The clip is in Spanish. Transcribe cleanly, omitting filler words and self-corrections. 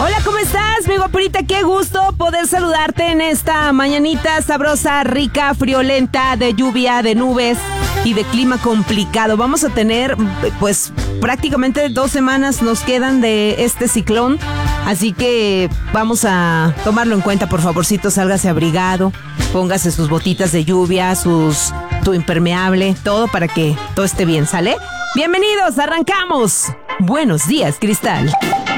Hola, ¿cómo estás, mi guapurita? Qué gusto poder saludarte en esta mañanita sabrosa, rica, friolenta, de lluvia, de nubes y de clima complicado. Vamos a tener, pues, prácticamente 2 semanas nos quedan de este ciclón, así que vamos a tomarlo en cuenta, por favorcito, sálgase abrigado, póngase sus botitas de lluvia, tu impermeable, todo para que todo esté bien, ¿sale? Bienvenidos, arrancamos. Buenos días, Cristal.